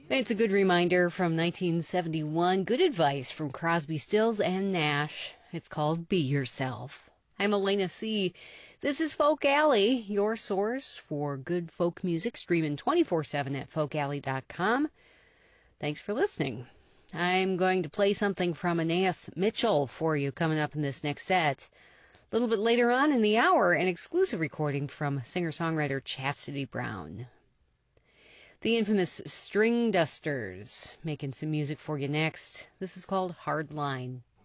It's a good reminder from 1971. Good advice from Crosby, Stills, and Nash. It's called Be Yourself. I'm Elena C. This is Folk Alley, your source for good folk music, streaming 24/7 at folkalley.com. Thanks for listening. I'm going to play something from Anais Mitchell for you coming up in this next set. A little bit later on in the hour, an exclusive recording from singer-songwriter Chastity Brown. The infamous String Dusters making some music for you next. This is called Hard Line.